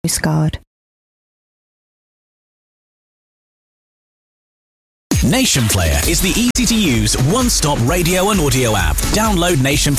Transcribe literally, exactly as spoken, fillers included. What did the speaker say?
Scarred. Nation Player is the easy-to-use one-stop radio and audio app. Download Nation Player